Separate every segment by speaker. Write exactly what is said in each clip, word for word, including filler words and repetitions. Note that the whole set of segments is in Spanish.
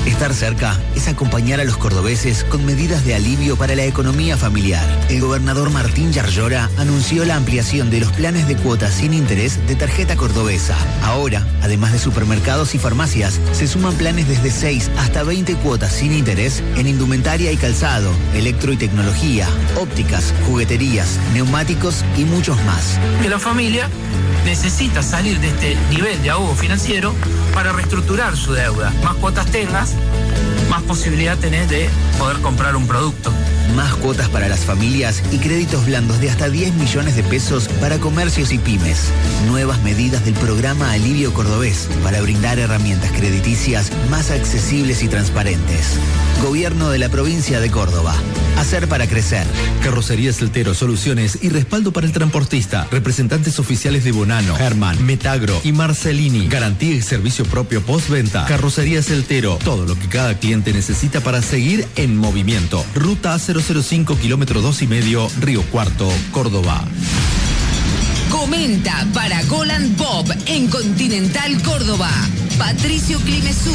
Speaker 1: Estar cerca es acompañar a los cordobeses con medidas de alivio para la economía familiar. El gobernador Martín Yarlora anunció la ampliación de los planes de cuotas sin interés de tarjeta cordobesa. Ahora, además de supermercados y farmacias, se suman planes desde seis hasta veinte cuotas sin interés en indumentaria y calzado, electro y tecnología, ópticas, jugueterías, neumáticos y muchos más.
Speaker 2: Que la familia necesita salir de este nivel de ahogo financiero para reestructurar su deuda. Más cuotas tengas, más posibilidad tenés de poder comprar un producto.
Speaker 1: Más cuotas para las familias y créditos blandos de hasta diez millones de pesos para comercios y pymes. Nuevas medidas del programa Alivio Cordobés para brindar herramientas crediticias más accesibles y transparentes. Gobierno de la provincia de Córdoba. Hacer para crecer.
Speaker 3: Carrocería Celtero, soluciones y respaldo para el transportista. Representantes oficiales de Bonano, Herman, Metagro y Marcelini. Garantía y servicio propio postventa. Carrocería Celtero. Todo lo que cada cliente necesita para seguir en movimiento. Ruta A cero cero cinco, kilómetro dos y medio, Río Cuarto, Córdoba.
Speaker 4: Comenta para Golan Pop en Continental Córdoba. Patricio Climesú.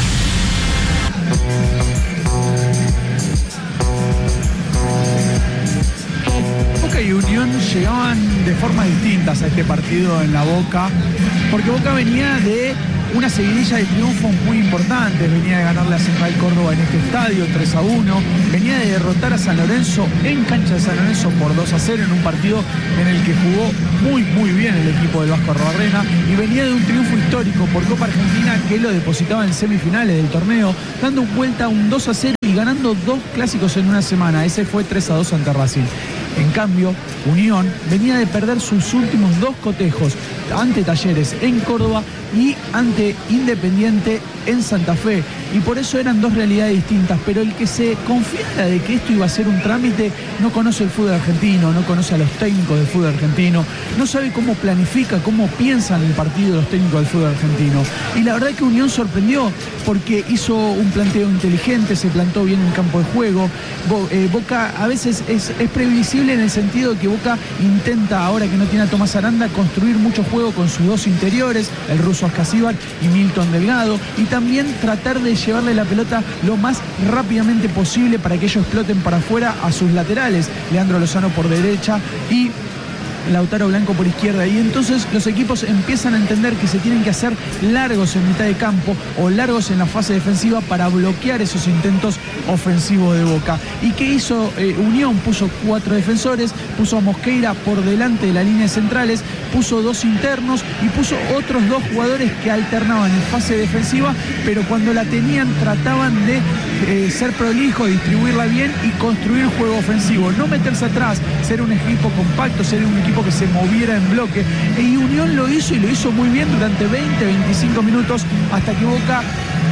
Speaker 5: Boca y Unión llegaban de formas distintas a este partido en la Boca, porque Boca venía de una seguidilla de triunfos muy importantes. Venía de ganarle a Central Córdoba en este estadio tres a uno, venía de derrotar a San Lorenzo en cancha de San Lorenzo por dos a cero en un partido en el que jugó muy muy bien el equipo del Vasco Arrobarrena, y venía de un triunfo histórico por Copa Argentina que lo depositaba en semifinales del torneo, dando vuelta a un dos a cero y ganando dos clásicos en una semana. Ese fue tres a dos ante Racing. En cambio, Unión venía de perder sus últimos dos cotejos ante Talleres en Córdoba y ante Independiente en Santa Fe, y por eso eran dos realidades distintas. Pero el que se confiara de que esto iba a ser un trámite no conoce el fútbol argentino, no conoce a los técnicos del fútbol argentino, no sabe cómo planifica, cómo piensan el partido los técnicos del fútbol argentino. Y la verdad que Unión sorprendió porque hizo un planteo inteligente, se plantó bien en campo de juego. Bo, eh, Boca a veces es, es previsible en el sentido de que Boca intenta, ahora que no tiene a Tomás Aranda, construir mucho juego con sus dos interiores, el ruso Ascasíbar y Milton Delgado, y también tratar de llevarle la pelota lo más rápidamente posible para que ellos exploten para afuera a sus laterales, Leandro Lozano por derecha y Lautaro Blanco por izquierda. Y entonces los equipos empiezan a entender que se tienen que hacer largos en mitad de campo o largos en la fase defensiva para bloquear esos intentos ofensivos de Boca. ¿Y qué hizo eh, Unión? Puso cuatro defensores, puso a Mosqueira por delante de la línea de centrales, puso dos internos y puso otros dos jugadores que alternaban en fase defensiva, pero cuando la tenían trataban de eh, ser prolijos, distribuirla bien y construir juego ofensivo, no meterse atrás, ser un equipo compacto, ser un equipo que se moviera en bloque. Y Unión lo hizo, y lo hizo muy bien durante veinte, veinticinco minutos, hasta que Boca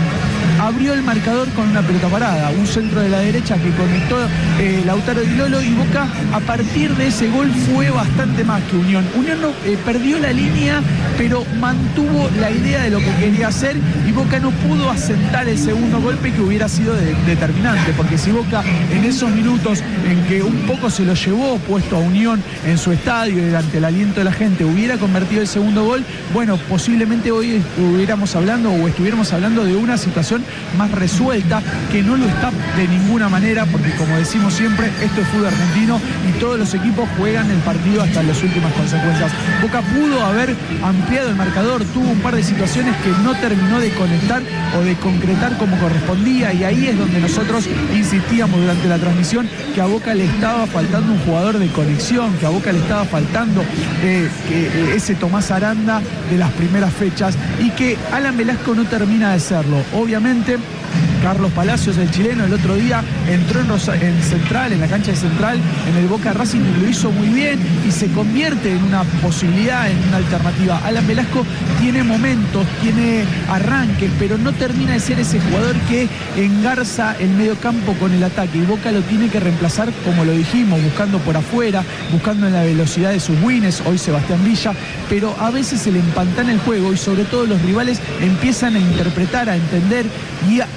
Speaker 5: abrió el marcador con una pelota parada, un centro de la derecha que conectó eh, Lautaro Di Lolo, y Boca a partir de ese gol fue bastante más que Unión. Unión no, eh, perdió la línea, pero mantuvo la idea de lo que quería hacer, y Boca no pudo asentar el segundo golpe que hubiera sido de, determinante, porque si Boca en esos minutos en que un poco se lo llevó puesto a Unión en su estadio y ante el aliento de la gente hubiera convertido el segundo gol, bueno, posiblemente hoy estuviéramos hablando o estuviéramos hablando de una situación más resuelta, que no lo está de ninguna manera, porque como decimos siempre, esto es fútbol argentino y todos los equipos juegan el partido hasta las últimas consecuencias. Boca pudo haber ampliado el marcador, tuvo un par de situaciones que no terminó de conectar o de concretar como correspondía, y ahí es donde nosotros insistíamos durante la transmisión que a Boca le estaba faltando un jugador de conexión, que a Boca le estaba faltando eh, que, eh, ese Tomás Aranda de las primeras fechas, y que Alan Velasco no termina de serlo. Obviamente Carlos Palacios, el chileno, el otro día entró en, Rosa, en Central, en la cancha de Central, en el Boca Racing, y lo hizo muy bien y se convierte en una posibilidad, en una alternativa. Alan Velasco tiene momentos, tiene arranques, pero no termina de ser ese jugador que engarza el medio campo con el ataque, y Boca lo tiene que reemplazar, como lo dijimos, buscando por afuera, buscando en la velocidad de sus wins, hoy Sebastián Villa, pero a veces se le empantana el juego, y sobre todo los rivales empiezan a interpretar, a entender y a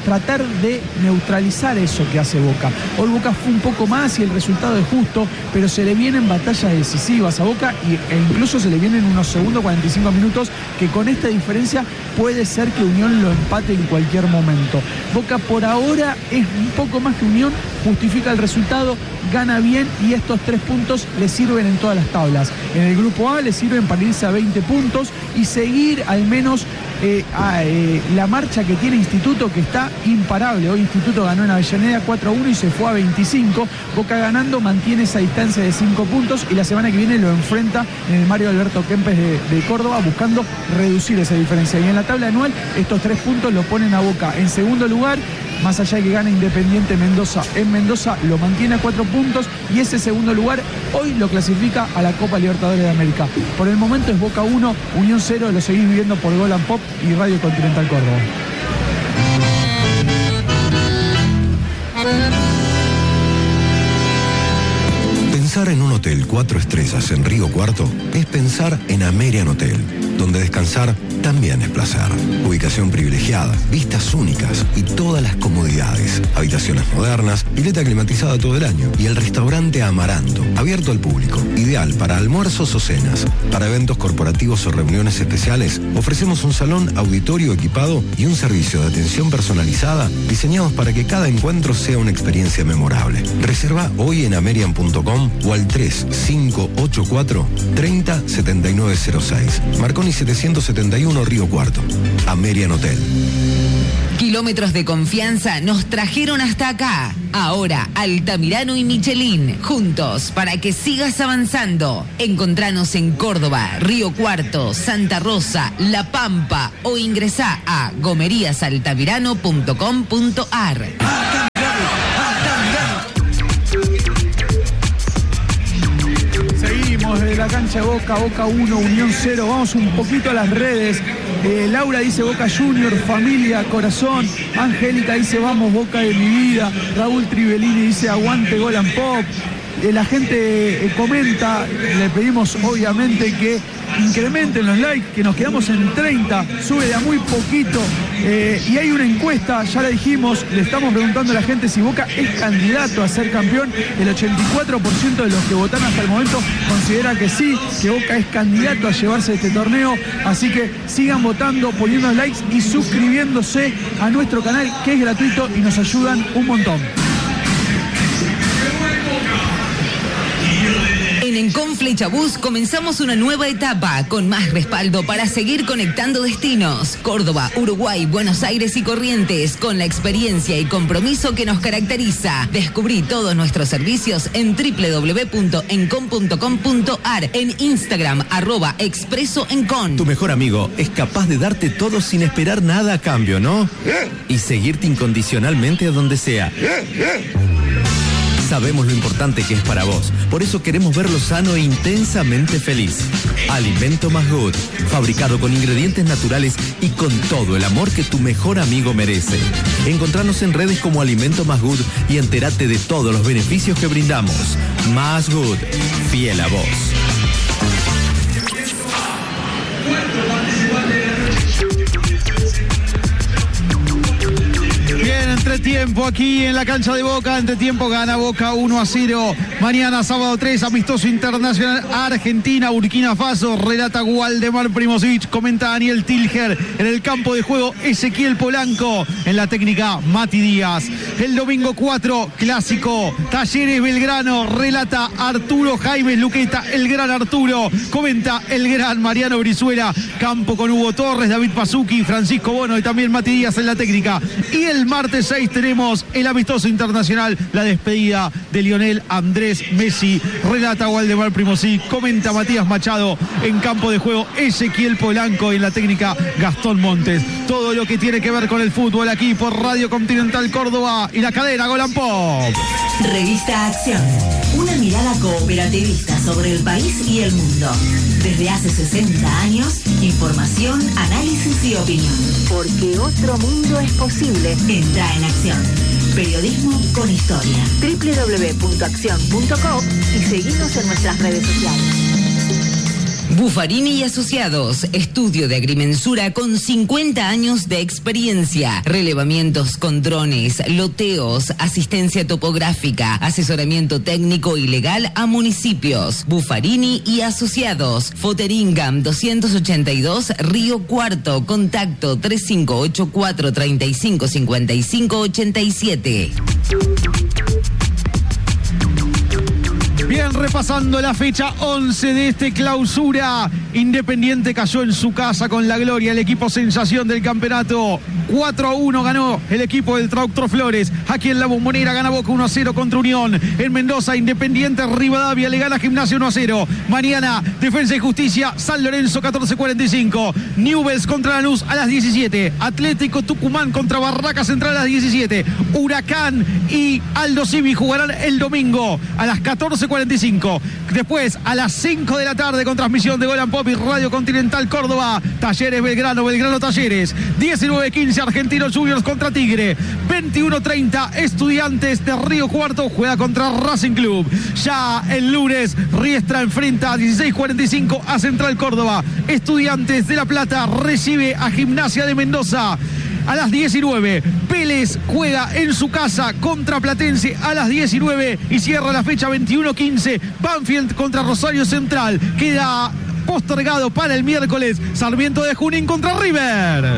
Speaker 5: tratar de neutralizar eso que hace Boca. Hoy Boca fue un poco más y el resultado es justo, pero se le vienen batallas decisivas a Boca y, e incluso se le vienen unos segundos, cuarenta y cinco minutos, que con esta diferencia puede ser que Unión lo empate en cualquier momento. Boca por ahora es un poco más que Unión, justifica el resultado, gana bien y estos tres puntos le sirven en todas las tablas. En el grupo A le sirven para irse a veinte puntos y seguir al menos eh, a, eh, la marcha que tiene Instituto, que está imparable. Hoy Instituto ganó en Avellaneda cuatro a uno y se fue a veinticinco. Boca ganando mantiene esa distancia de cinco puntos y la semana que viene lo enfrenta en el Mario Alberto Kempes de, de Córdoba, buscando reducir esa diferencia. Y en la tabla anual estos tres puntos lo ponen a Boca en segundo lugar. Más allá de que gana Independiente Mendoza en Mendoza, lo mantiene a cuatro puntos y ese segundo lugar hoy lo clasifica a la Copa Libertadores de América. Por el momento es Boca uno, Unión cero, lo seguís viviendo por Gol and Pop y Radio Continental Córdoba.
Speaker 6: Pensar en un hotel cuatro estrellas en Río Cuarto es pensar en Amerian Hotel, donde descansar también es placer. Ubicación privilegiada, vistas únicas y todas las comodidades. Habitaciones modernas, pileta climatizada todo el año y el restaurante Amaranto, abierto al público. Ideal para almuerzos o cenas. Para eventos corporativos o reuniones especiales, ofrecemos un salón auditorio equipado y un servicio de atención personalizada diseñados para que cada encuentro sea una experiencia memorable. Reserva hoy en amerian punto com o al tres cinco ocho cuatro, tres cero siete nueve cero seis. Marconi setecientos setenta y uno Río Cuarto. Amerian Hotel.
Speaker 4: Kilómetros de confianza nos trajeron hasta acá. Ahora Altamirano y Michelin, juntos para que sigas avanzando. Encontranos en Córdoba, Río Cuarto, Santa Rosa, La Pampa o ingresá a gomerías altamirano punto com punto ar.
Speaker 5: Desde la cancha de Boca, Boca uno, Unión cero. Vamos un poquito a las redes. Eh, Laura dice Boca Junior, familia, corazón. Angélica dice vamos Boca de mi vida. Raúl Tribellini dice aguante Gol and Pop. Eh, la gente eh, comenta, le pedimos obviamente que incrementen los likes, que nos quedamos en treinta, sube de a muy poquito. Eh, y hay una encuesta, ya la dijimos, le estamos preguntando a la gente si Boca es candidato a ser campeón. El ochenta y cuatro por ciento de los que votaron hasta el momento considera que sí, que Boca es candidato a llevarse este torneo. Así que sigan votando, poniendo likes y suscribiéndose a nuestro canal, que es gratuito y nos ayudan un montón.
Speaker 4: En Encon Flechabús comenzamos una nueva etapa con más respaldo para seguir conectando destinos. Córdoba, Uruguay, Buenos Aires y Corrientes, con la experiencia y compromiso que nos caracteriza. Descubrí todos nuestros servicios en doble u doble u doble u punto encon punto com punto ar, en Instagram, arroba expreso encon.
Speaker 3: Tu mejor amigo es capaz de darte todo sin esperar nada a cambio, ¿no? Y seguirte incondicionalmente a donde sea. Sabemos lo importante que es para vos, por eso queremos verlo sano e intensamente feliz. Alimento Más Good, fabricado con ingredientes naturales y con todo el amor que tu mejor amigo merece. Encontranos en redes como Alimento Más Good y entérate de todos los beneficios que brindamos. Más Good, fiel a vos.
Speaker 7: Bien, entretiempo aquí en la cancha de Boca. Entretiempo gana Boca uno a cero. Mañana, sábado tres, amistoso internacional Argentina, Burkina Faso. Relata Waldemar Primozic, comenta Daniel Tilger. En el campo de juego, Ezequiel Polanco. En la técnica, Mati Díaz. El domingo cuatro, clásico, Talleres Belgrano. Relata Arturo Jaime Luqueta, el gran Arturo. Comenta el gran Mariano Brizuela. Campo con Hugo Torres, David Pasuki, Francisco Bono y también Mati Díaz en la técnica. Y el martes seis tenemos el amistoso internacional, la despedida de Lionel Andrés Messi. Relata Waldemar Primozic, comenta Matías Machado. En campo de juego, Ezequiel Polanco y en la técnica, Gastón Montes. Todo lo que tiene que ver con el fútbol aquí por Radio Continental Córdoba y la cadena Gol and Pop.
Speaker 8: Revista Acción, una mirada cooperativista sobre el país y el mundo. Desde hace sesenta años, información, análisis y opinión. Porque otro mundo es posible. Entra en Acción. Periodismo con historia. doble u doble u doble u punto acción punto com y seguinos en nuestras redes sociales.
Speaker 4: Buffarini y Asociados, estudio de agrimensura con cincuenta años de experiencia, relevamientos con drones, loteos, asistencia topográfica, asesoramiento técnico y legal a municipios. Buffarini y Asociados, Foteringam doscientos ochenta y dos, Río Cuarto, contacto tres cinco ocho cuatro, tres cinco cinco cinco ocho siete.
Speaker 7: Bien, repasando la fecha once de este clausura, Independiente cayó en su casa con la gloria, el equipo sensación del campeonato. cuatro a uno ganó el equipo del Trautro Flores. Aquí en la Bombonera gana Boca uno a cero contra Unión. En Mendoza, Independiente Rivadavia le gana Gimnasia uno a cero. Mañana, Defensa y Justicia, San Lorenzo catorce cuarenta y cinco. Newell's contra Lanús a las diecisiete. Atlético Tucumán contra Barraca Central a las diecisiete. Huracán y Aldo Civi jugarán el domingo a las catorce cuarenta y cinco. Después, a las cinco de la tarde, con transmisión de Golan Pop y Radio Continental Córdoba, Talleres Belgrano, Belgrano Talleres. diecinueve quince, Argentinos Juniors contra Tigre. veintiuno treinta, Estudiantes de Río Cuarto juega contra Racing Club. Ya el lunes, Riestra enfrenta a dieciséis cuarenta y cinco a Central Córdoba. Estudiantes de La Plata recibe a Gimnasia de Mendoza. A las diecinueve, Vélez juega en su casa contra Platense a las diecinueve y cierra la fecha veintiuno quince, Banfield contra Rosario Central. Queda postergado para el miércoles, Sarmiento de Junín contra River.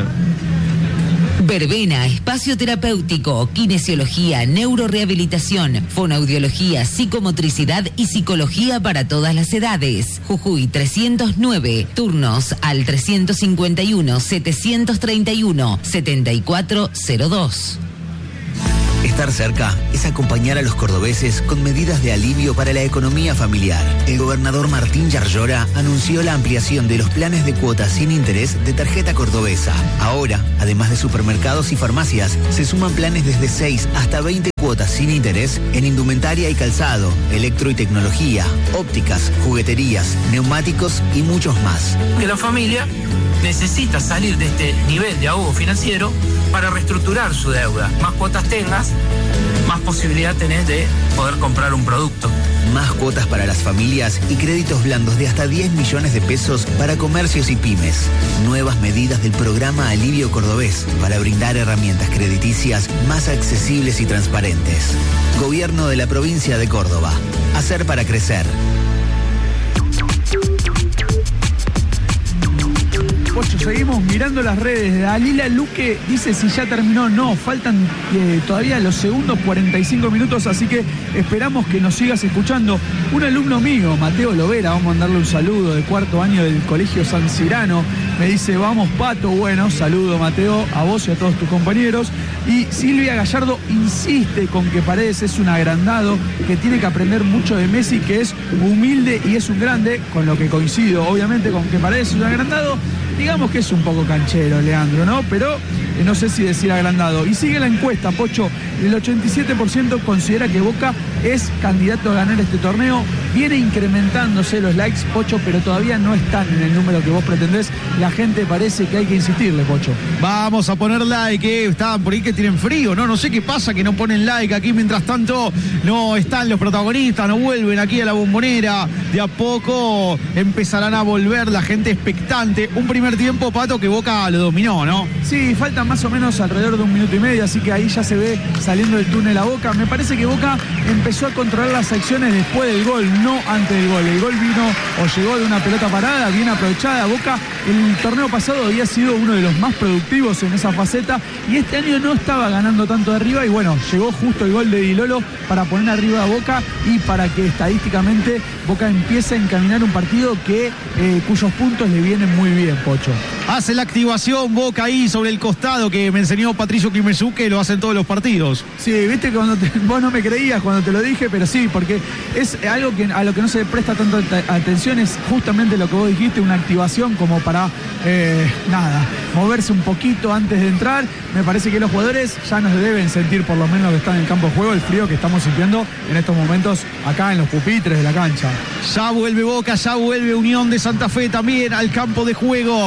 Speaker 4: Verbena, espacio terapéutico, kinesiología, neurorehabilitación, fonoaudiología, psicomotricidad y psicología para todas las edades. Jujuy trescientos nueve, turnos al trescientos cincuenta y uno, setecientos treinta y uno, setenta y cuatro cero dos.
Speaker 1: Estar cerca es acompañar a los cordobeses con medidas de alivio para la economía familiar. El gobernador Martín Yarlora anunció la ampliación de los planes de cuotas sin interés de tarjeta cordobesa. Ahora, además de supermercados y farmacias, se suman planes desde seis hasta veinte cuotas sin interés en indumentaria y calzado, electro y tecnología, ópticas, jugueterías, neumáticos y muchos más.
Speaker 2: Que la familia necesita salir de este nivel de ahogo financiero para reestructurar su deuda. Más cuotas tengas, más posibilidad tenés de poder comprar un producto.
Speaker 1: Más cuotas para las familias y créditos blandos de hasta diez millones de pesos para comercios y pymes. Nuevas medidas del programa Alivio Cordobés para brindar herramientas crediticias más accesibles y transparentes. Gobierno de la provincia de Córdoba. Hacer para crecer.
Speaker 5: Pocho, seguimos mirando las redes. Dalila Luque dice si ya terminó. No, faltan eh, todavía los segundos cuarenta y cinco minutos, así que esperamos que nos sigas escuchando. Un alumno mío, Mateo Lovera, vamos a mandarle un saludo, de cuarto año del Colegio San Cirano, me dice, vamos Pato. Bueno, saludo Mateo, a vos y a todos tus compañeros. Y Silvia Gallardo insiste con que Paredes es un agrandado, que tiene que aprender mucho de Messi, que es humilde y es un grande, con lo que coincido obviamente con que Paredes es un agrandado. Digamos que es un poco canchero, Leandro, ¿no? Pero eh, no sé si decir agrandado. Y sigue la encuesta, Pocho. El ochenta y siete por ciento considera que Boca es candidato a ganar este torneo. Viene incrementándose los likes, Pocho, pero todavía no están en el número que vos pretendés. La gente parece que hay que insistirle, Pocho.
Speaker 7: Vamos a poner like, eh. Estaban por ahí que tienen frío, ¿no? No sé qué pasa que no ponen like aquí. Mientras tanto, no están los protagonistas, no vuelven aquí a la Bombonera. De a poco empezarán a volver, la gente expectante. Un primer tiempo, Pato, que Boca lo dominó, ¿no?
Speaker 5: Sí, falta más o menos alrededor de un minuto y medio, así que ahí ya se ve saliendo del túnel a Boca. Me parece que Boca empezó a controlar las acciones después del gol, no antes del gol. El gol vino o llegó de una pelota parada, bien aprovechada. Boca el torneo pasado había sido uno de los más productivos en esa faceta y este año no estaba ganando tanto de arriba y bueno, llegó justo el gol de Di Lolo para poner arriba a Boca y para que estadísticamente Boca empiece a encaminar un partido que eh, cuyos puntos le vienen muy bien, Pocho.
Speaker 7: Hace la activación Boca ahí sobre el costado que me enseñó Patricio Climesú, que lo hacen todos los partidos.
Speaker 5: Sí, viste que cuando te, vos no me creías cuando te lo dije, pero sí, porque es algo que a lo que no se le presta tanta atención, es justamente lo que vos dijiste, una activación como para, eh, nada, moverse un poquito antes de entrar. Me parece que los jugadores ya nos deben sentir, por lo menos que están en el campo de juego, el frío que estamos sintiendo en estos momentos acá en los pupitres de la cancha.
Speaker 7: Ya vuelve Boca, ya vuelve Unión de Santa Fe también al campo de juego.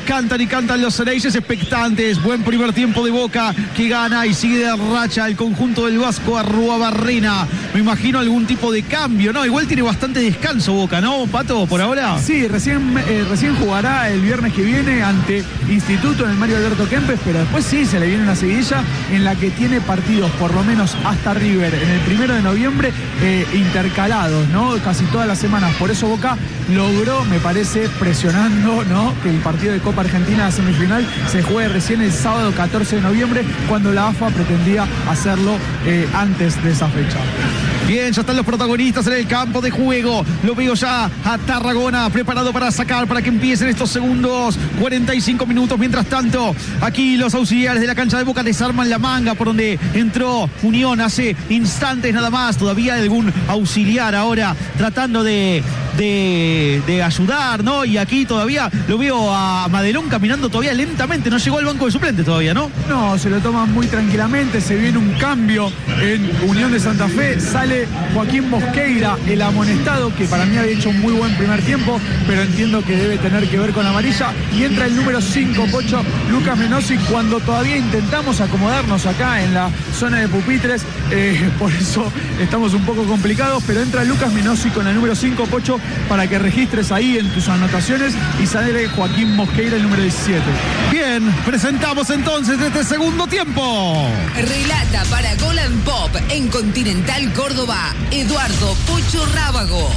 Speaker 7: Cantan y cantan los Ceneices expectantes. Buen primer tiempo de Boca que gana y sigue de racha el conjunto del Vasco Arruabarrena. Me imagino algún tipo de cambio, ¿no? Igual tiene bastante descanso Boca, ¿no, Pato, por ahora?
Speaker 5: Sí, recién, eh, recién jugará el viernes que viene ante Instituto en el Mario Alberto Kempes, pero después sí se le viene una seguidilla en la que tiene partidos por lo menos hasta River en el primero de noviembre eh, intercalados, ¿no? Casi todas las semanas. Por eso Boca logró, me parece, presionando, ¿no? Que el partido de Copa Argentina de semifinal se juegue recién el sábado catorce de noviembre, cuando la A F A pretendía hacerlo eh, antes de esa fecha.
Speaker 7: Bien, ya están los protagonistas en el campo de juego. Lo veo ya a Tarragona preparado para sacar, para que empiecen estos segundos cuarenta y cinco minutos. Mientras tanto, aquí los auxiliares de la cancha de Boca desarman la manga por donde entró Unión hace instantes nada más. Todavía hay algún auxiliar ahora tratando de, de, de ayudar, ¿no? Y aquí todavía lo veo a Madelón caminando todavía lentamente. No llegó al banco de suplentes todavía, ¿no?
Speaker 5: No, se lo toman muy tranquilamente. Se viene un cambio en Unión de Santa Fe. Sale Joaquín Mosqueira, el amonestado, que para mí había hecho un muy buen primer tiempo, pero entiendo que debe tener que ver con la amarilla. Y entra el número cinco, Pocho, Lucas Menossi, cuando todavía intentamos acomodarnos acá en la zona de pupitres. Eh, por eso estamos un poco complicados, pero entra Lucas Menossi con el número cinco, Pocho, para que registres ahí en tus anotaciones, y sale Joaquín Mosqueira, el número diecisiete.
Speaker 7: Bien, presentamos entonces este segundo tiempo.
Speaker 4: Relata para Gol and Pop en Continental Córdoba, Eduardo Pocho Rábago.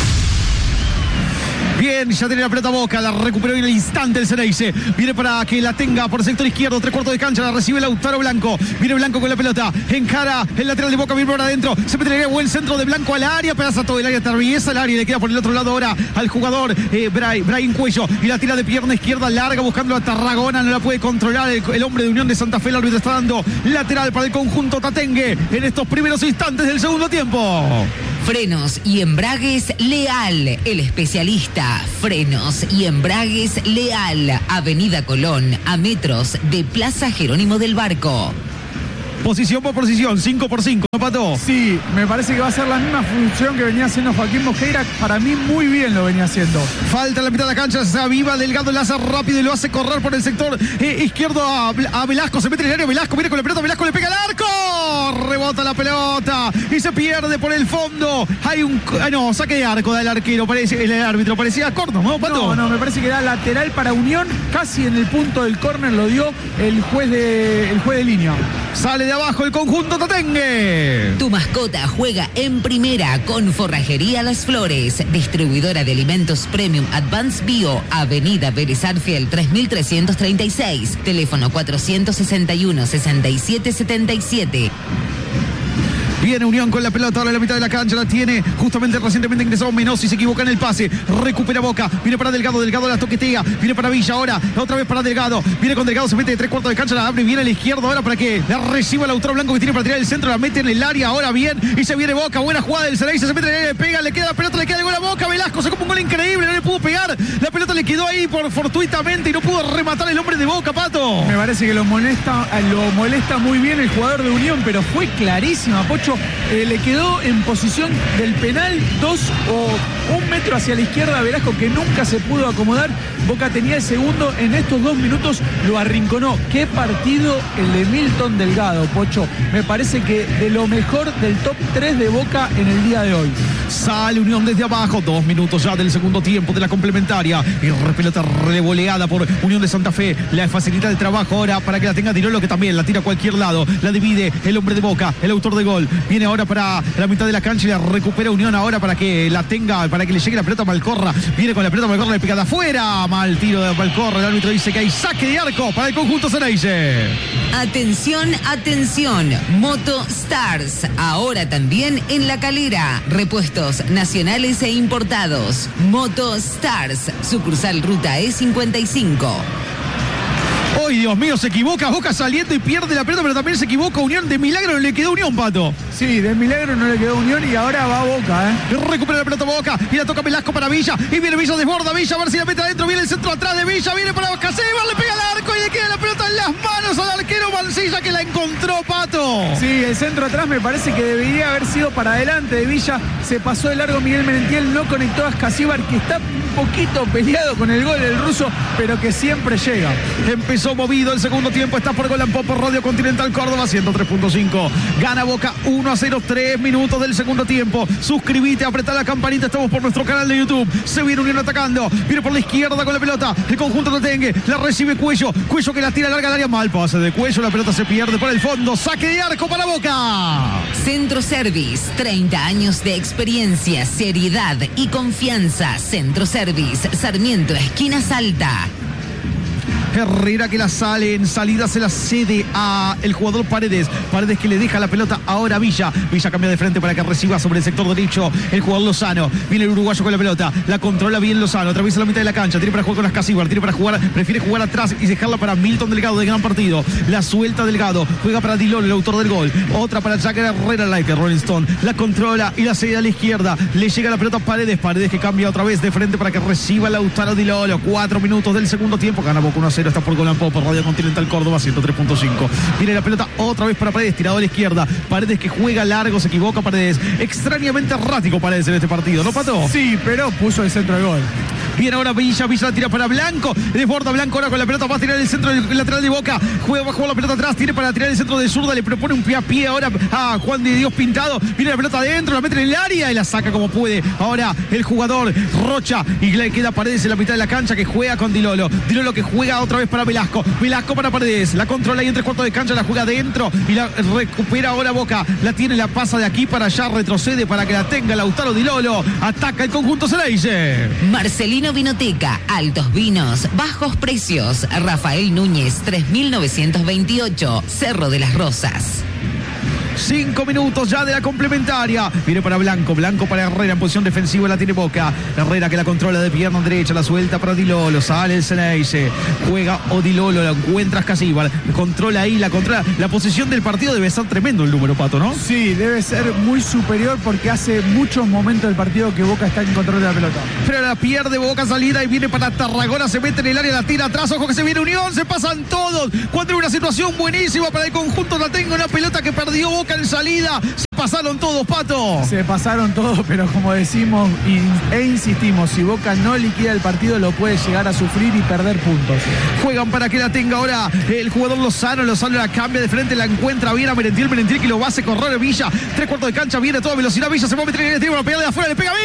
Speaker 7: Bien, ya tiene la pelota Boca, la recuperó en el instante el Ceneice. Viene para que la tenga por el sector izquierdo, tres cuartos de cancha, la recibe Lautaro Blanco. Viene Blanco con la pelota, encara el lateral de Boca, viene por adentro, se mete el buen centro de Blanco al área, pasa todo el área, atraviesa el área y le queda por el otro lado ahora al jugador eh, Brian, Brian Cuello, y la tira de pierna izquierda larga buscando a Tarragona, no la puede controlar el, el hombre de Unión de Santa Fe. El árbitro está dando lateral para el conjunto tatengue en estos primeros instantes del segundo tiempo.
Speaker 4: Frenos y embragues Leal, el especialista. Frenos y embragues Leal, Avenida Colón, a metros de Plaza Jerónimo del Barco.
Speaker 7: Posición por posición, cinco por cinco, ¿no, Pato?
Speaker 5: Sí, me parece que va a ser la misma función que venía haciendo Joaquín Mosqueira. Para mí muy bien lo venía haciendo.
Speaker 7: Falta en la mitad de la cancha, se aviva Delgado, lo hace rápido y lo hace correr por el sector eh, izquierdo a, a Velasco. Se mete en el área, Velasco viene con la pelota, Velasco le pega al arco. Rebota la pelota y se pierde por el fondo. Hay un... Ay, no, saque de arco del arquero, parece, el árbitro. Parecía corto, ¿no, Pato?
Speaker 5: No, no, me parece que da lateral para Unión. Casi en el punto del córner lo dio el juez de, el juez de línea.
Speaker 7: Sale de abajo el conjunto tatengue.
Speaker 4: Tu mascota juega en primera con Forrajería Las Flores, distribuidora de alimentos Premium Advanced Bio, Avenida Vélez Arfiel tres mil trescientos treinta y seis, teléfono cuatrocientos sesenta y uno, sesenta y siete setenta y siete.
Speaker 7: Viene Unión con la pelota, ahora en la mitad de la cancha la tiene justamente recientemente ingresado Menossi, se equivoca en el pase, recupera Boca, viene para Delgado, Delgado la toquetea, viene para Villa ahora, otra vez para Delgado, viene con Delgado, se mete de tres cuartos de cancha, la abre, viene a la izquierda ahora para que la reciba Lautaro Blanco que tiene para tirar el centro, la mete en el área, ahora bien, y se viene Boca, buena jugada del Ceneice, se mete en el área, le pega, le queda la pelota, le queda el gol a Boca, Velasco sacó un gol increíble, no le pudo pegar, la pelota le quedó ahí por fortuitamente y no pudo rematar el hombre de Boca, Pato.
Speaker 5: Me parece que lo molesta, lo molesta muy bien el jugador de Unión, pero fue clarísima, Pocho, eh, le quedó Quedó en posición del penal, dos o un metro hacia la izquierda Velasco, que nunca se pudo acomodar. Boca tenía el segundo, en estos dos minutos lo arrinconó. Qué partido el de Milton Delgado, Pocho. Me parece que de lo mejor del top tres de Boca en el día de hoy.
Speaker 7: Sale Unión desde abajo, dos minutos ya del segundo tiempo de la complementaria. Y pelota revoleada por Unión de Santa Fe. Le facilita el trabajo ahora para que la tenga Tirolo, que también la tira a cualquier lado. La divide el hombre de Boca, el autor de gol. Viene ahora para la mitad de la cancha y la recupera Unión ahora para que la tenga, para que le llegue la pelota a Malcorra. Viene con la pelota a Malcorra, le pega de afuera. Mal tiro de Malcorra. El árbitro dice que hay saque de arco para el conjunto Ceneice.
Speaker 4: Atención, atención. Moto Stars, ahora también en La Calera. Repuestos nacionales e importados. Moto Stars, sucursal Ruta E cincuenta y cinco.
Speaker 7: ¡Ay, Dios mío! Se equivoca Boca saliendo y pierde la pelota, pero también se equivoca Unión. De milagro le quedó Unión, Pato.
Speaker 5: Sí, de milagro no le quedó Unión y ahora va Boca, ¿eh?
Speaker 7: Recupera la pelota Boca y la toca Velasco para Villa. Y viene Villa, desborda Villa, a ver si la mete adentro. Viene el centro atrás de Villa, viene para Casebar, le pega al arco y le queda la pelota en las manos al arquero Mancilla, que la encontró, Pato.
Speaker 5: Sí, el centro atrás me parece que debería haber sido para adelante de Villa. Se pasó de largo Miguel Merentiel, no conectó a Escasíbar, que está un poquito peleado con el gol del ruso, pero que siempre llega.
Speaker 7: Empezó movido el segundo tiempo, está por Golan Pop por Radio Continental Córdoba ciento tres punto cinco. Gana Boca uno a cero, tres minutos del segundo tiempo. Suscríbete, apretá la campanita, estamos por nuestro canal de YouTube. Se viene Unión atacando, viene por la izquierda con la pelota. El conjunto no tenga, la recibe Cuello. Cuello que la tira larga al área, mal pase de Cuello, la pelota se pierde por el fondo. Saque de arco para Boca.
Speaker 4: Centro Service, treinta años de experiencia, seriedad y confianza. Centro Service, Sarmiento, esquina Salta.
Speaker 7: Herrera que la sale, en salida se la cede a el jugador Paredes. Paredes que le deja la pelota ahora a Villa. Villa cambia de frente para que reciba sobre el sector derecho el jugador Lozano. Viene el uruguayo con la pelota, la controla bien Lozano, atraviesa la mitad de la cancha, tiene para jugar con las Escasíbar, tiene para jugar, prefiere jugar atrás y dejarla para Milton Delgado de gran partido. La suelta Delgado, juega para Dilón, el autor del gol. Otra para Jagger Herrera, like Rolling Stone. La controla y la cede a la izquierda. Le llega la pelota a Paredes. Paredes que cambia otra vez de frente para que reciba Lautaro Dilolo. Cuatro minutos del segundo tiempo. Gana Boca uno a cero. Está por Golan Pop por Radio Continental Córdoba ciento tres punto cinco. Viene la pelota otra vez para Paredes, tirado a la izquierda. Paredes que juega largo, se equivoca Paredes. Extrañamente errático Paredes en este partido, ¿no, Pato?
Speaker 5: Sí, pero puso el centro de gol.
Speaker 7: Viene ahora Villa, Villa la tira para Blanco. Desborda Blanco ahora con la pelota, va a tirar el centro del lateral de Boca. Juega, va a jugar la pelota atrás, tiene para tirar el centro de zurda. Le propone un pie a pie ahora a Juan de Dios Pintado. Viene la pelota adentro, la mete en el área y la saca como puede. Ahora el jugador Rocha y le queda Paredes en la mitad de la cancha que juega con Dilolo. Dilolo que juega otra vez para Velasco. Velasco para Paredes. La controla ahí en tres cuartos de cancha, la juega adentro y la recupera ahora Boca. La tiene, la pasa de aquí para allá, retrocede para que la tenga Lautaro Dilolo. Ataca el conjunto Ceneice.
Speaker 4: Marcelino Vinoteca, altos vinos, bajos precios. Rafael Núñez, tres mil novecientos veintiocho, Cerro de las Rosas.
Speaker 7: Cinco minutos ya de la complementaria. Viene para Blanco, Blanco para Herrera en posición defensiva, la tiene Boca. Herrera que la controla de pierna derecha, la suelta para Dilolo, sale el Ceneice, juega Odilolo, la encuentra Escasíbar, controla ahí, la controla. La posición del partido debe ser tremendo el número, Pato, ¿no?
Speaker 5: Sí, debe ser muy superior porque hace muchos momentos del partido que Boca está en control de la pelota.
Speaker 7: Pero la pierde Boca, salida y viene para Tarragona, se mete en el área, la tira atrás, ojo que se viene Unión, se pasan todos. Cuando hay una situación buenísima para el conjunto, la tengo una pelota que perdió Boca en salida. Se pasaron todos, Pato.
Speaker 5: Se pasaron todos, pero como decimos e insistimos, si Boca no liquida el partido, lo puede llegar a sufrir y perder puntos.
Speaker 7: Juegan para que la tenga ahora el jugador Lozano. Lozano la cambia de frente, la encuentra bien a Merentiel. Merentiel que lo va a hacer correr Villa. Tres cuartos de cancha, viene a toda velocidad. Villa se va a meter en el tiro, la pegada de afuera, le pega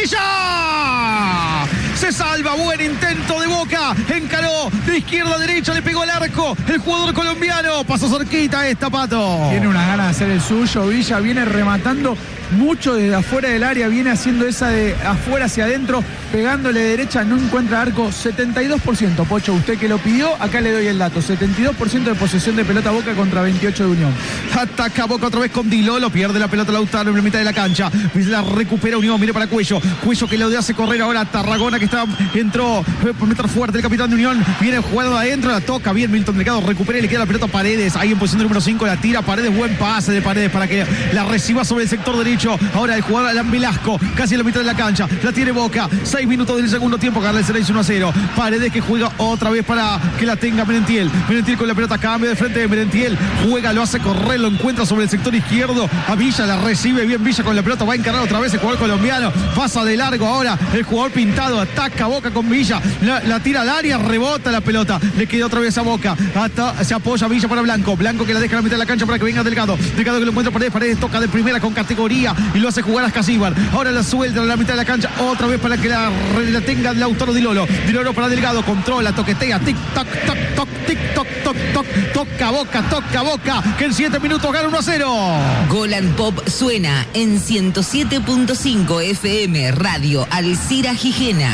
Speaker 7: Villa. Se salva, buen intento de Boca. Encaró de izquierda a derecha, le pegó al arco el jugador colombiano. Pasó cerquita esta, Pato.
Speaker 5: Tiene una gana de hacer el suyo. Villa viene rematando mucho desde afuera del área, viene haciendo esa de afuera hacia adentro, pegándole derecha, no encuentra arco. Setenta y dos por ciento, Pocho, usted que lo pidió, acá le doy el dato. setenta y dos por ciento de posesión de pelota Boca contra veintiocho de Unión.
Speaker 7: Ataca Boca otra vez con Dilolo, pierde la pelota Lautaro en la mitad de la cancha, la recupera Unión, mire para Cuello, Cuello que lo hace correr ahora a Tarragona, que está, entró por meter fuerte el capitán de Unión, viene jugando adentro, la toca bien Milton Delgado, recupera y le queda la pelota a Paredes, ahí en posición número cinco, la tira Paredes, buen pase de Paredes para que la reciba sobre el sector derecho. Ahora el jugador Alan Velasco, casi en la mitad de la cancha, la tiene Boca, seis minutos del segundo tiempo, gana el Ceneice uno a cero. Paredes que juega otra vez para que la tenga Merentiel, Merentiel con la pelota, cambia de frente de Merentiel, juega, lo hace correr, lo encuentra sobre el sector izquierdo, a Villa, la recibe bien Villa con la pelota, va a encarar otra vez el jugador colombiano, pasa de largo ahora el jugador Pintado, ataca Boca con Villa, la, la tira al área, rebota la pelota, le queda otra vez a Boca, hasta se apoya Villa para Blanco, Blanco que la deja en la mitad de la cancha para que venga Delgado, Delgado que lo encuentra Paredes, Paredes toca de primera con categoría y lo hace jugar a Escasíbar, ahora la suelta en la mitad de la cancha, otra vez para que la, la tenga Lautaro Dilolo, Dilolo para Delgado, controla, toquetea, tic toc toc toc tic toc toc toc, toca Boca, toca Boca, que en siete minutos gana uno a cero.
Speaker 4: Golan Pop suena en ciento siete punto cinco F M Radio Alcira Gijena.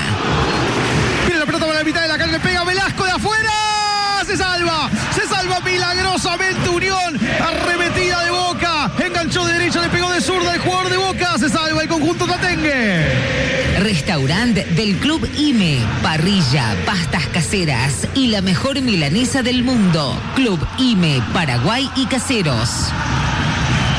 Speaker 7: Viene la pelota para la mitad de la cancha, le pega Velasco de afuera, se salva, se salva milagrosamente Unión, arremetida de Boca, enganchó de derecha, le pegó de zurda el jugador de Boca, se salva el conjunto tatengue.
Speaker 4: Restaurante del Club I M E, parrilla, pastas caseras y la mejor milanesa del mundo. Club I M E, Paraguay y Caseros.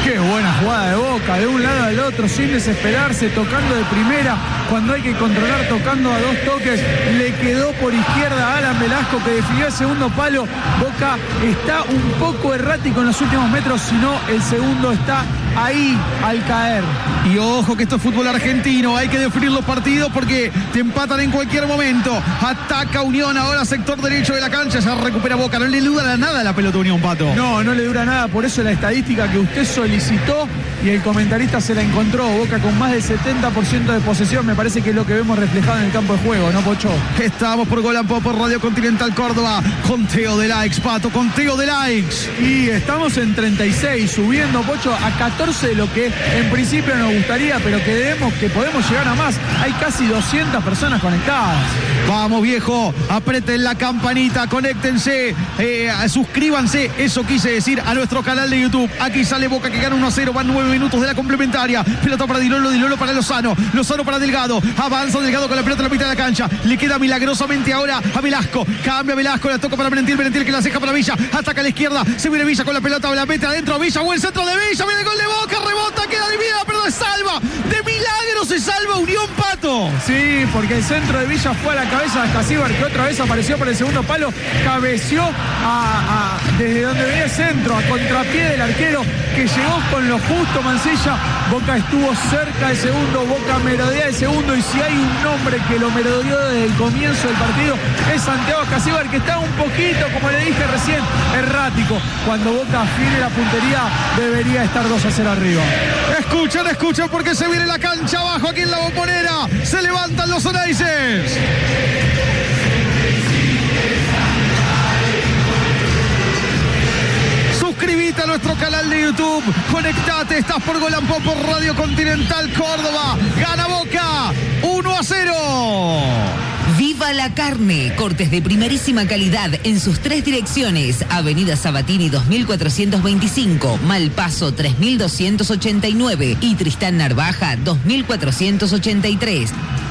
Speaker 5: Qué buena jugada de Boca, de un lado al otro, sin desesperarse, tocando de primera, cuando hay que controlar, tocando a dos toques, le quedó por izquierda a Alan Velasco, que definió el segundo palo. Boca está un poco errático en los últimos metros, si no, el segundo está ahí al caer.
Speaker 7: Y ojo que esto es fútbol argentino, hay que definir los partidos porque te empatan en cualquier momento. Ataca Unión, ahora sector derecho de la cancha, se recupera Boca, no le dura nada la pelota Unión, Pato.
Speaker 5: No, no le dura nada, por eso la estadística que usted solicitó y el comentarista se la encontró. Boca con más del setenta por ciento de posesión, me parece que es lo que vemos reflejado en el campo de juego, ¿no, Pocho?
Speaker 7: Estamos por Gol and Pop por Radio Continental Córdoba, conteo de likes, Pato, conteo de likes.
Speaker 5: Y estamos en treinta y seis, subiendo, Pocho, a catorce de lo que en principio nos gustaría, pero que debemos, que podemos llegar a más. Hay casi doscientas personas conectadas.
Speaker 7: Vamos, viejo, aprieten la campanita, conéctense, eh, suscríbanse, eso quise decir, a nuestro canal de YouTube. Aquí sale Boca que gana uno a cero, van nueve minutos de la complementaria. Pelota para Dilolo, Dilolo para Lozano, Lozano para Delgado, avanza Delgado con la pelota en la mitad de la cancha, le queda milagrosamente ahora a Velasco, cambia Velasco, la toca para Merentil, Merentil que la ceja para Villa, ataca a la izquierda, se viene Villa con la pelota, la mete adentro, Villa, buen centro de Villa, viene el gol de Boca, rebota, queda dividida, pero se salva, de milagro se salva Unión, Pato.
Speaker 5: Sí, porque el centro de Villa fue a la cabeza de Escasíbar, que otra vez apareció por el segundo palo, cabeció a, a, desde donde venía el centro, a contrapié del arquero, que llegó con lo justo Mancilla. Boca estuvo cerca del segundo, Boca merodea el segundo, y si hay un nombre que lo merodeó desde el comienzo del partido es Santiago Escasíbar, que está un poquito, como le dije recién, errático. Cuando Boca afine la puntería debería estar dos a cero arriba.
Speaker 7: Escuchen, escuchen, porque se viene la cancha abajo aquí en la Bombonera, se levantan los Onaises. Suscríbete a nuestro canal de YouTube, conectate, estás por Gol and Pop por Radio Continental Córdoba. Gana Boca uno a cero.
Speaker 4: ¡Viva la carne! Cortes de primerísima calidad en sus tres direcciones. Avenida Sabatini dos mil cuatrocientos veinticinco, Malpaso tres mil doscientos ochenta y nueve y Tristán Narvaja dos mil cuatrocientos ochenta y tres.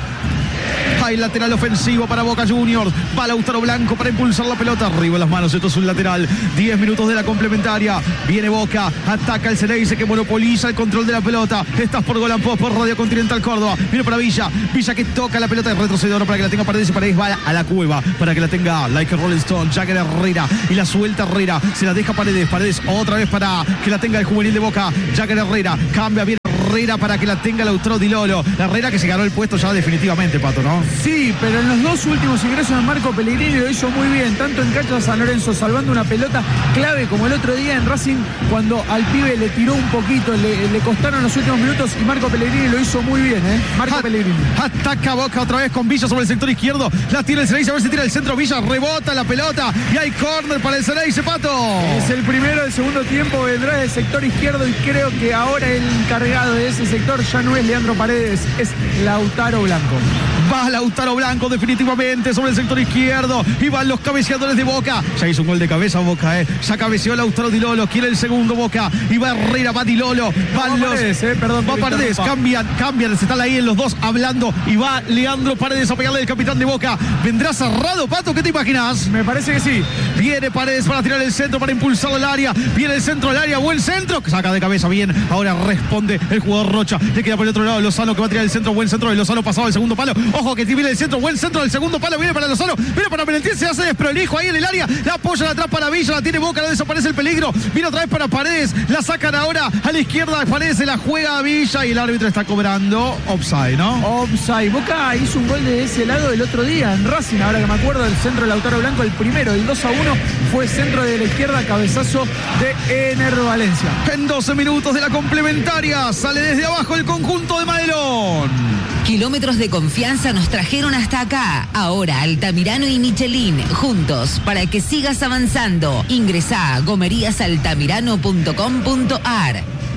Speaker 7: Hay lateral ofensivo para Boca Juniors. Va Lautaro Blanco para impulsar la pelota. Arriba las manos, esto es un lateral. diez minutos de la complementaria. Viene Boca, ataca el Ceneice que monopoliza el control de la pelota. Estás por Gol and Pop por Radio Continental Córdoba. Viene para Villa. Villa que toca la pelota de retrocedor para que la tenga Paredes. Y Paredes va a la cueva para que la tenga Like a Rolling Stone. Jagger Herrera. Y la suelta Herrera. Se la deja Paredes. Paredes otra vez para que la tenga el juvenil de Boca. Jagger Herrera. Cambia bien Herrera para que la tenga Lautaro Dilolo. Herrera que se ganó el puesto ya definitivamente, Pato, ¿no?
Speaker 5: Sí, pero en los dos últimos ingresos de Marco Pellegrini lo hizo muy bien, tanto en cancha de San Lorenzo, salvando una pelota clave como el otro día en Racing, cuando al pibe le tiró un poquito, le, le costaron los últimos minutos, y Marco Pellegrini lo hizo muy bien, ¿eh? Marco At Pellegrini.
Speaker 7: Ataca Boca otra vez con Villa sobre el sector izquierdo, la tira el Ceneice, a ver si tira el centro, Villa rebota la pelota y hay córner para el Ceneice, Pato.
Speaker 5: Es el primero del segundo tiempo, vendrá del sector izquierdo, y creo que ahora el encargado de ese sector ya no es Leandro Paredes, es Lautaro Blanco.
Speaker 7: Va Lautaro Blanco definitivamente sobre el sector izquierdo y van los cabeceadores de Boca. Ya hizo un gol de cabeza Boca, eh. Ya cabeceó Lautaro Dilolo, quiere el segundo Boca. Y va Herrera, va Dilolo, van
Speaker 5: no,
Speaker 7: los...
Speaker 5: Paredes, eh. Perdón,
Speaker 7: va Paredes, cambian, cambian, se están ahí en los dos hablando y va Leandro Paredes a pegarle al capitán de Boca. ¿Vendrá cerrado, Pato? ¿Qué te imaginas?
Speaker 5: Me parece que sí.
Speaker 7: Viene Paredes para tirar el centro, para impulsar el área. Viene el centro del área, buen centro. Saca de cabeza bien. Ahora responde el jugador Rocha. Le queda por el otro lado Lozano que va a tirar el centro, buen centro de Lozano pasado el segundo palo. Ojo que viene el centro, buen centro del segundo palo, viene para Lozano, viene para Merentil, se hace desprolijo ahí en el área, la apoya, la atrapa la Villa, la tiene Boca, no desaparece el peligro, viene otra vez para Paredes, la sacan ahora a la izquierda, Paredes se la juega a Villa y el árbitro está cobrando offside, ¿no?
Speaker 5: Offside. Boca hizo un gol de ese lado el otro día en Racing, ahora que me acuerdo, el centro de Lautaro Blanco, el primero, el dos a uno, fue centro de la izquierda, cabezazo de Ener Valencia.
Speaker 7: En doce minutos de la complementaria, sale desde abajo el conjunto de Madelón.
Speaker 4: Kilómetros de confianza nos trajeron hasta acá. Ahora Altamirano y Michelin, juntos para que sigas avanzando. Ingresá a gomerías altamirano punto com punto ar.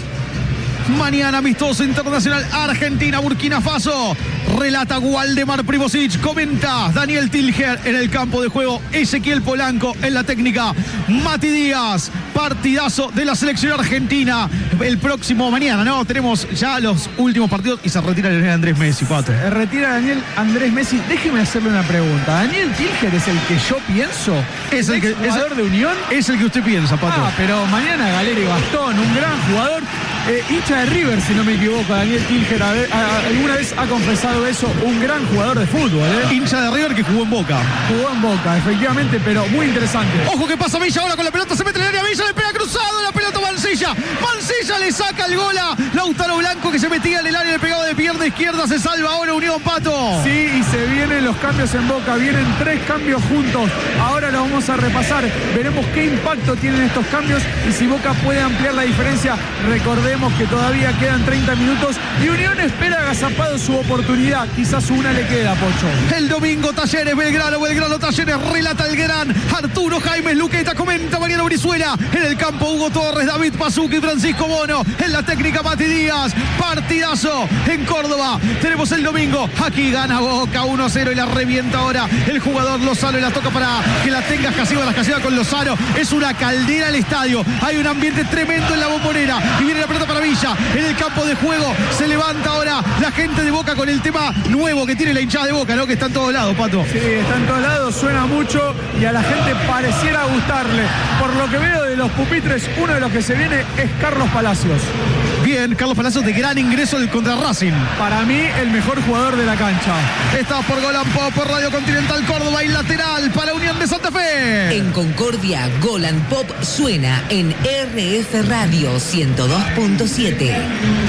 Speaker 7: Mañana amistoso internacional Argentina, Burkina Faso. Relata Waldemar Primozic, comenta Daniel Tilger en el campo de juego, Ezequiel Polanco en la técnica, Mati Díaz, partidazo de la selección argentina. El próximo mañana, ¿no? Tenemos ya los últimos partidos y se retira Daniel Andrés Messi, Pato.
Speaker 5: Se retira Daniel Andrés Messi. Déjeme hacerle una pregunta. ¿Daniel Tilger es el que yo pienso?
Speaker 7: ¿Es el que,
Speaker 5: jugador
Speaker 7: es,
Speaker 5: de Unión?
Speaker 7: Es el que usted piensa, Pato.
Speaker 5: Ah, pero mañana Galeri Bastón, un gran jugador. eh, hincha de River, si no me equivoco, Daniel Kilger, a ver, a, alguna vez ha confesado eso, un gran jugador de fútbol, ¿eh?
Speaker 7: Hincha de River que jugó en Boca.
Speaker 5: Jugó en Boca, efectivamente, pero muy interesante.
Speaker 7: Ojo que pasa Villa ahora con la pelota, se mete en el área, Villa le pega cruzado, la pelota Mancilla. Mancilla le saca el gol a Lautaro Blanco que se metía en el área, le pegaba de pierna izquierda, se salva ahora Unión, Pato.
Speaker 5: Sí, y se vienen los cambios en Boca, vienen tres cambios juntos. Ahora lo vamos a repasar, veremos qué impacto tienen estos cambios y si Boca puede ampliar la diferencia. Recordemos que todavía quedan treinta minutos y Unión espera agazapado su oportunidad, quizás una le queda, Pocho.
Speaker 7: El domingo Talleres, Belgrano, Belgrano, Talleres, relata el gran Arturo Jaime Luqueta, comenta Mariano Brizuela, en el campo Hugo Torres, David Pazuki, Francisco Bono, en la técnica Mati Díaz, partidazo en Córdoba, tenemos el domingo, aquí gana Boca uno a cero y la revienta ahora el jugador Lozano y la toca para que la tengas Casiva, la Casiva con Lozano, es una caldera el estadio, hay un ambiente tremendo en la Bombonera y viene la pelota para Villa, en el campo de juego se levanta ahora la gente de Boca con el tema nuevo que tiene la hinchada de Boca, ¿no? Que está en todos lados, Pato.
Speaker 5: Sí, está en todos lados, suena mucho y a la gente pareciera gustarle. Por lo que veo de los pupitres, uno de los que se viene es Carlos Palacios.
Speaker 7: Bien, Carlos Palacios de gran ingreso del contra Racing.
Speaker 5: Para mí, el mejor jugador de la cancha.
Speaker 7: Está por Golan Pop, por Radio Continental Córdoba y lateral para Unión de Santa Fe.
Speaker 4: En Concordia, Golan Pop suena en R F Radio ciento dos punto siete.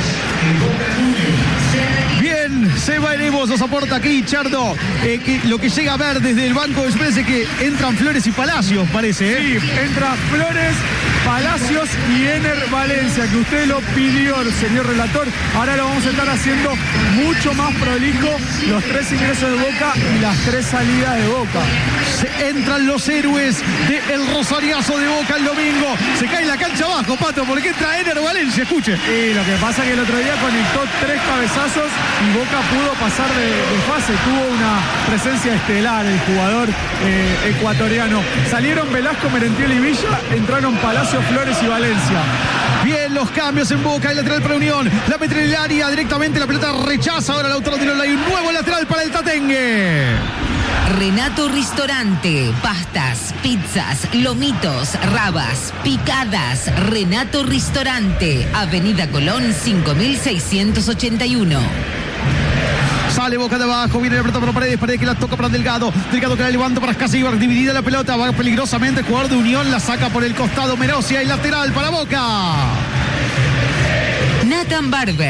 Speaker 7: Bien, Seba Eremos nos aporta aquí, Chardo, eh, que lo que llega a ver desde el banco de suplentes es que entran Flores y Palacios, parece. ¿eh?
Speaker 5: Sí, entra Flores, Palacios y Ener Valencia, que usted lo pidió, señor relator. Ahora lo vamos a estar haciendo mucho más prolijo, los tres ingresos de Boca y las tres salidas de Boca.
Speaker 7: Se entran los héroes del Rosariazo de Boca el domingo. Se cae la cancha abajo, Pato, porque entra Ener Valencia, escuche.
Speaker 5: Y lo que pasa es que el otro día conectó tres cabezazos y Boca pudo pasar de, de fase. Tuvo una presencia estelar el jugador eh, ecuatoriano. Salieron Velasco, Merentiel y Villa, entraron Palacio, Flores y Valencia.
Speaker 7: Bien, los cambios en Boca, el lateral para Unión. La mete en el área directamente, la pelota rechaza. Ahora Lautaro Tirón, hay un nuevo lateral para el Tatengue.
Speaker 4: Renato Ristorante, pastas, pizzas, lomitos, rabas, picadas. Renato Ristorante, Avenida Colón cinco mil seiscientos ochenta y uno.
Speaker 7: Sale Boca de abajo, viene la pelota para Paredes, Paredes que la toca para Delgado, Delgado que la levanta para Escasíbar, dividida la pelota, va peligrosamente, el jugador de Unión la saca por el costado, Merosia y lateral para Boca.
Speaker 4: Nathan Barber.